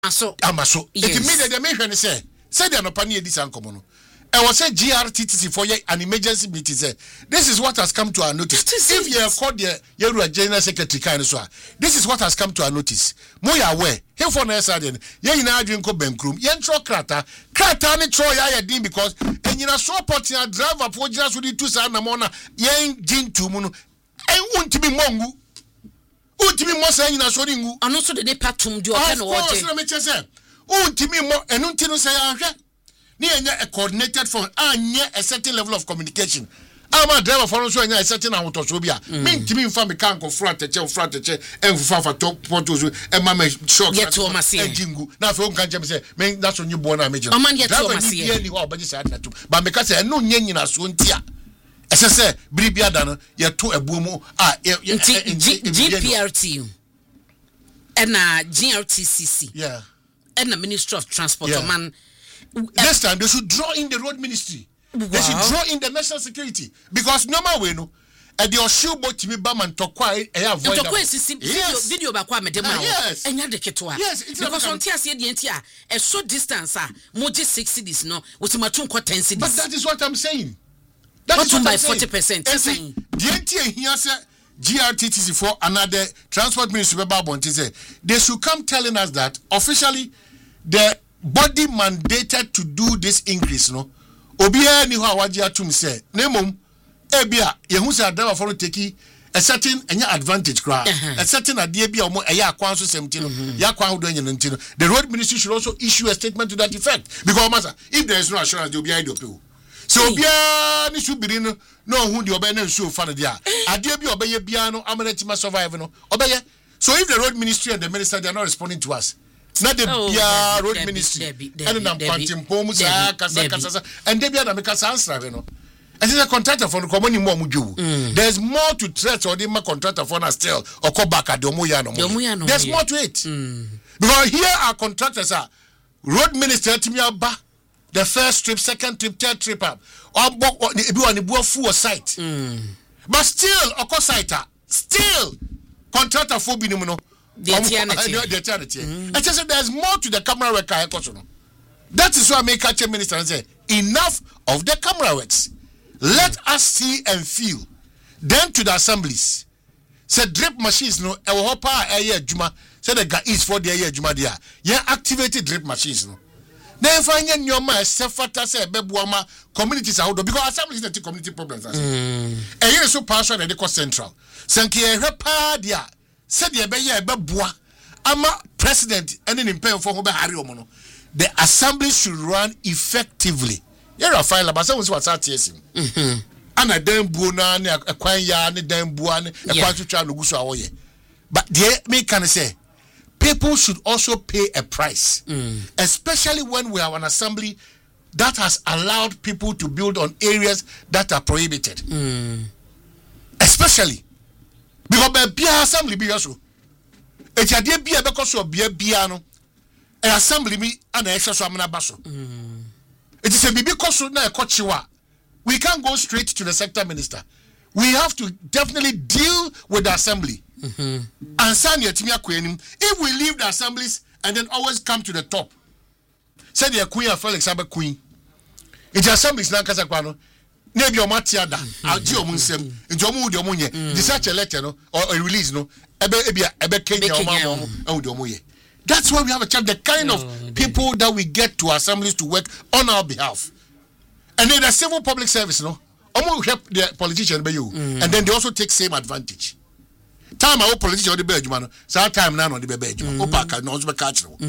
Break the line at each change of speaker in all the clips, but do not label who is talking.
Amaso. It immediately mention say the anopani edi sankomo no. I was say GRTTC for an emergency meeting. Say this is what has come to our notice. If you call the general secretary kind of this is what has come to our notice. Moya aware. Here for next Saturday. Ye na adwin ko bankrum. Ye ntro krata ni tro ya din because enyina so portia driver for jina so di 2 sa na mo na ye gin tu mu no. Untimi mongu. Untimi mo sa enyina so ringu.
Ano so de patum di o pe no wo je.
No me chese. Untimi mo enu ntinu say ahwe. A coordinated for a certain level of communication. I'm a driver for also a certain amount of Sobia. Mean to me, family can't go frat, and for top photos and mamma shock yet to my jingle. Now, for can say, make that's when you born a major. A man yet to my see, but because I know Yenina soon tia. As I say, Bribia Dana, yet to a boomo, GPRT and GRTCC. Yeah. And the Ministry of Transport, man. Next time they should draw in the road ministry. Wow. They should draw in the national security because normal way no. And the shoe boat to me baman to quiet. Yes. Video ba kwa medema. Yes. Enya de ketwa. Yes. Because on tia say the entia a short distance moji 6 cities no. With matun kwa 10 cities. But that is what I'm saying. That is what by 40%. The entia here say GRTTC for another transport ministry say they should come telling us that officially the body mandated to do this increase no obiya ni ho awaji atum say nemom ebia yehu say driver for take a certain advantage cry a certain idea bia omo eya akwan so 17 ya akwan hodo enye ntino the road ministry should also issue a statement to that effect because master if there is no assurance they obiya do pay so obiya ni should be no hu the obiya na show fan dia idea bia obiya bia no amana survive no obiya so if the road ministry and the minister they are not responding to us not the road ministry and I'm panting pomus kasa and Debia na make answer no as a contractor for the common more muju there's more to threat or the contractor for us still or come back at the Omuyano there's more to it because here our contractors are road minister Timiaba the first trip second trip third trip up or the full site but still of course still contractor for binuno the eternity. I just said there's more to the camera work. That is why I make a minister and say enough of the camera works. Let us see and feel. Then to the assemblies. Say drip machines no juma. Say the guy is for the year juma dia. Yeah, activated drip machines no. Then find your man sefata say bebuama communities are because assemblies not community problems. A year so partial and they call central. Sanki repa dia. Said the Beboa, I'm a president and an impaired for Harry. The assembly should run effectively. You're a file about someone what's at yes. And a damn buona, a quaya, and a damn buan, a quantity child who goes away. But the me can say people should also pay a price, especially when we have an assembly that has allowed people to build on areas that are prohibited. Especially. Because be assembly be so. It ya dey be because so be no. An assembly me and extra so amna baso. It is a bibi koso na ekochiwa. We can't go straight to the sector minister. We have to definitely deal with the assembly. And sign your timia kwenim. If we leave the assemblies and then always come to the top. Say the queen of Felix Abe queen. It assemblies na kasa kwano. Nebi omatiada aji omunsem nti omu de omunye dispatch a letter no or a release no ebe Kenya omamu e de omuye. That's why we have a chat the kind of people that we get to assemblies to work on our behalf. And then the civil public service no omu help the politician be you and then they also take same advantage. Time our politician the be adwuma no so time na no the be adwuma opaka no so be catch no.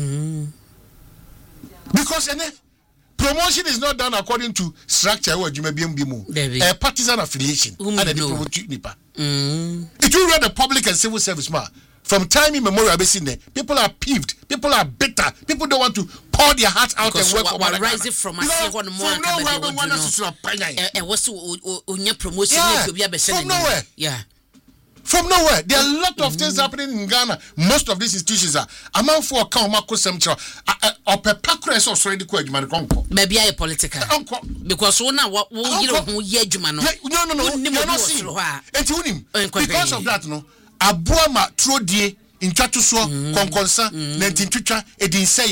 Because promotion is not done according to structure or a partisan affiliation. And the promote nipa. If you read the public and civil service from time immemorial, people are peeved, people are bitter, people don't want to pour their heart out and work for
rising from a second from
nowhere. Yeah. From nowhere, there are a lot of things happening in Ghana. Most of these institutions are amount for account Marco Semcho or Pepacres or Sorry Quadman.
Maybe I political because one what you know who Yedman. No, because of that, no. Abuama Trodie
ntwatoso konkonsa na ntintwitwa edin sɛ